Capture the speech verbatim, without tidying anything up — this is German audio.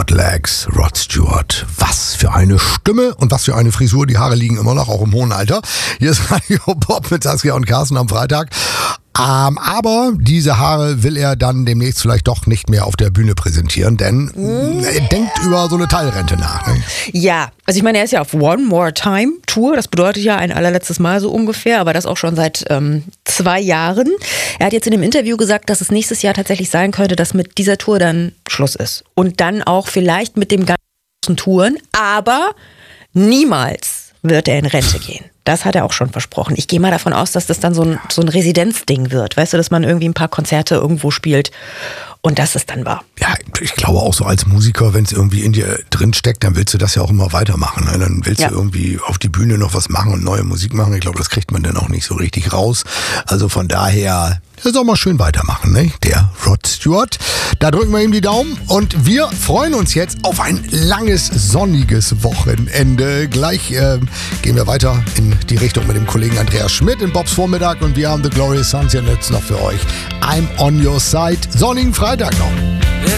Short Legs, Rod Stewart. Was für eine Stimme und was für eine Frisur. Die Haare liegen immer noch, auch im hohen Alter. Hier ist Radio Bob mit Saskia und Carsten am Freitag. Ähm, aber diese Haare will er dann demnächst vielleicht doch nicht mehr auf der Bühne präsentieren, denn mm. er denkt über so eine Teilrente nach. Ne? Ja, also ich meine, er ist ja auf One More Time Tour, das bedeutet ja ein allerletztes Mal so ungefähr, aber das auch schon seit ähm, zwei Jahren. Er hat jetzt in dem Interview gesagt, dass es nächstes Jahr tatsächlich sein könnte, dass mit dieser Tour dann Schluss ist. Und dann auch vielleicht mit dem ganzen Touren, aber niemals wird er in Rente gehen. Das hat er auch schon versprochen. Ich gehe mal davon aus, dass das dann so ein, so ein Residenzding wird. Weißt du, dass man irgendwie ein paar Konzerte irgendwo spielt und das ist dann wahr. Ja, ich glaube auch so als Musiker, wenn es irgendwie in dir drin steckt, dann willst du das ja auch immer weitermachen. Ne? Dann willst ja. du irgendwie auf die Bühne noch was machen und neue Musik machen. Ich glaube, das kriegt man dann auch nicht so richtig raus. Also von daher, der soll mal schön weitermachen, ne? Der Rod Stewart. Da drücken wir ihm die Daumen und wir freuen uns jetzt auf ein langes, sonniges Wochenende. Gleich äh, gehen wir weiter in die Richtung mit dem Kollegen Andreas Schmidt in Bobs Vormittag und wir haben The Glorious Sons hier jetzt noch für euch. I'm on your side. Sonnigen Freitag noch.